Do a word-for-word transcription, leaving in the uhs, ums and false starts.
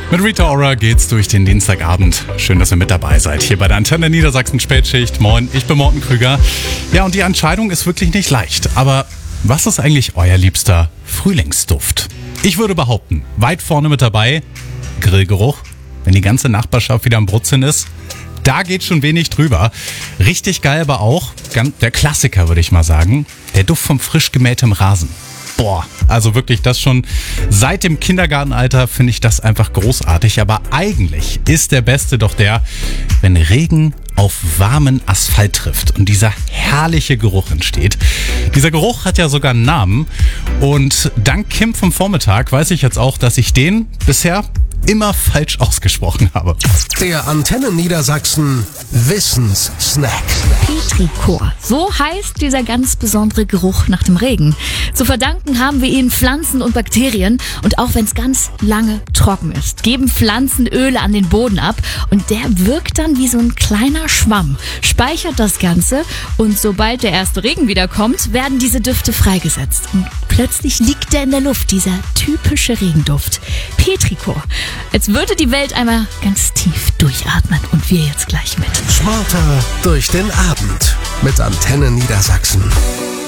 Mit Rita Ora geht's durch den Dienstagabend. Schön, dass ihr mit dabei seid. Hier bei der Antenne Niedersachsen Spätschicht. Moin, ich bin Morten Krüger. Ja, und die Entscheidung ist wirklich nicht leicht. Aber was ist eigentlich euer liebster Frühlingsduft? Ich würde behaupten, weit vorne mit dabei, Grillgeruch. Wenn die ganze Nachbarschaft wieder am Brutzeln ist, da geht schon wenig drüber. Richtig geil aber auch, der Klassiker würde ich mal sagen, der Duft vom frisch gemähtem Rasen. Boah, also wirklich das schon seit dem Kindergartenalter finde ich das einfach großartig. Aber eigentlich ist der Beste doch der, wenn Regen auf warmen Asphalt trifft und dieser herrliche Geruch entsteht. Dieser Geruch hat ja sogar einen Namen und dank Kim vom Vormittag weiß ich jetzt auch, dass ich den bisher immer falsch ausgesprochen habe. Der Antenne Niedersachsen Wissenssnack. Petrichor. So heißt dieser ganz besondere Geruch nach dem Regen. Zu verdanken haben wir ihn Pflanzen und Bakterien. Und auch wenn es ganz lange trocken ist, geben Pflanzen Öle an den Boden ab. Und der wirkt dann wie so ein kleiner Schwamm, speichert das Ganze. Und sobald der erste Regen wieder kommt, werden diese Düfte freigesetzt. Und plötzlich liegt der in der Luft, dieser typische Regenduft. Petrichor. Als würde die Welt einmal ganz tief durchatmen und wir jetzt gleich mit. Smarter durch den Abend mit Antenne Niedersachsen.